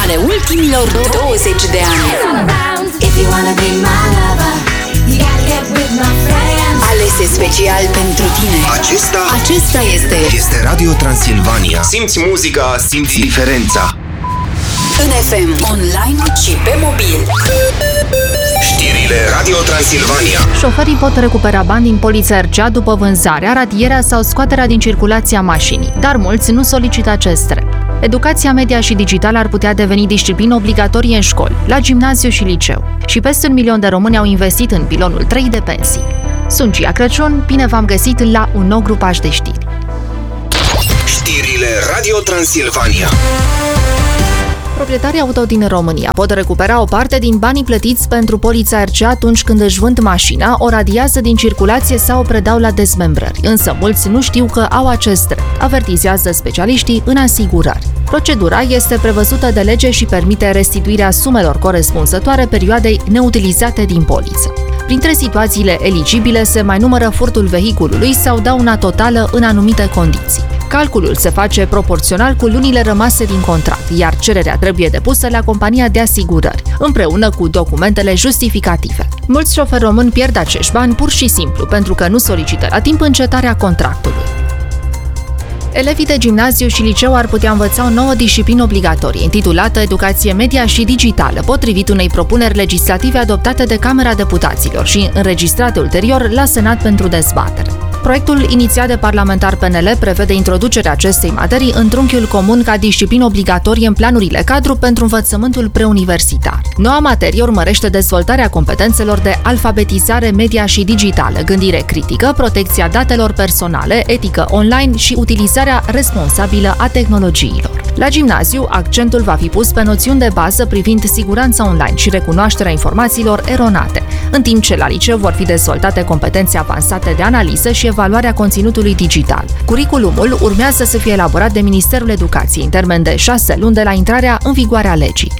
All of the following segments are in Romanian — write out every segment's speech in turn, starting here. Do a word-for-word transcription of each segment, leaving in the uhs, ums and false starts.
ale ultimilor douăzeci de ani. Alese special pentru tine. Acesta Acesta este Este Radio Transilvania. Simți muzica, simți diferența. în F M, online și pe mobil. Știrile Radio Transilvania. Șoferii pot recupera bani din polița R C A după vânzarea, radierea sau scoaterea din circulație a mașinii, dar mulți nu solicită acest drept. Educația media și digitală ar putea deveni disciplină obligatorie în școli, la gimnaziu și liceu. Și peste un milion de români au investit în pilonul trei de pensii. Sunt Gia Crăciun, bine v-am găsit la un nou grupaj de știri. Știrile Radio Transilvania. Proprietarii auto din România pot recupera o parte din banii plătiți pentru polița R C A atunci când își vând mașina, o radiază din circulație sau o predau la dezmembrări. Însă mulți nu știu că au acest drept, avertizează specialiștii în asigurări. Procedura este prevăzută de lege și permite restituirea sumelor corespunzătoare perioadei neutilizate din poliță. Printre situațiile eligibile se mai numără furtul vehiculului sau dauna totală în anumite condiții. Calculul se face proporțional cu lunile rămase din contract, iar cererea trebuie depusă la compania de asigurări, împreună cu documentele justificative. Mulți șoferi români pierd acești bani pur și simplu pentru că nu solicită la timp încetarea contractului. Elevii de gimnaziu și liceu ar putea învăța o nouă disciplină obligatorie, intitulată Educație media și digitală, potrivit unei propuneri legislative adoptate de Camera Deputaților și înregistrate ulterior la Senat pentru dezbatere. Proiectul inițiat de parlamentar P N L prevede introducerea acestei materii în trunchiul comun ca disciplină obligatorie în planurile cadru pentru învățământul preuniversitar. Noua materie urmărește dezvoltarea competențelor de alfabetizare media și digitală, gândire critică, protecția datelor personale, etică online și utilizarea responsabilă a tehnologiilor. La gimnaziu, accentul va fi pus pe noțiuni de bază privind siguranța online și recunoașterea informațiilor eronate, în timp ce la liceu vor fi dezvoltate competențe avansate de analiză și evaluarea conținutului digital. Curiculumul urmează să fie elaborat de Ministerul Educației în termen de șase luni de la intrarea în vigoare a legii.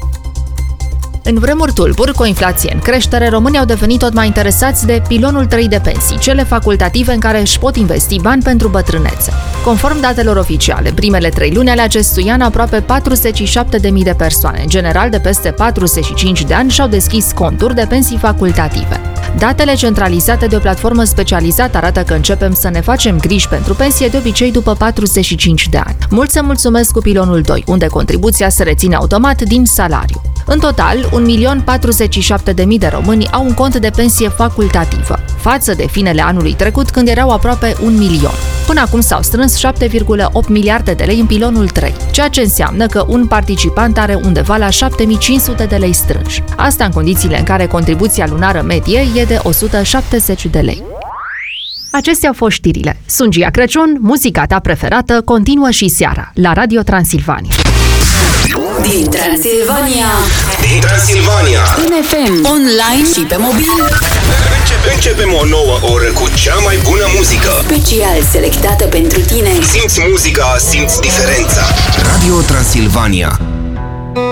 În vremuri tulburi, cu o inflație în creștere, românii au devenit tot mai interesați de pilonul trei de pensii, cele facultative în care își pot investi bani pentru bătrânețe. Conform datelor oficiale, primele trei luni ale acestui an, aproape patruzeci și șapte de mii de persoane, în general de peste patruzeci și cinci de ani, și-au deschis conturi de pensii facultative. Datele centralizate de o platformă specializată arată că începem să ne facem griji pentru pensie de obicei după patruzeci și cinci de ani. Mulți se mulțumesc cu pilonul doi, unde contribuția se reține automat din salariu. În total, un milion patruzeci și șapte de mii de români au un cont de pensie facultativă, față de finele anului trecut, când erau aproape un milion. Până acum s-au strâns șapte virgulă opt miliarde de lei în pilonul trei, ceea ce înseamnă că un participant are undeva la șapte mii cinci sute de lei strânși. Asta în condițiile în care contribuția lunară medie e de o sută șaptezeci de lei. Acestea au fost știrile. Sunt Gia Crăciun, muzica ta preferată continuă și seara, la Radio Transilvania. Din Transilvania, Din Transilvania. în F M, online și pe mobil. Începe, începem o nouă oră cu cea mai bună muzică. Special selectată pentru tine. Simți muzica, simți diferența. Radio Transilvania.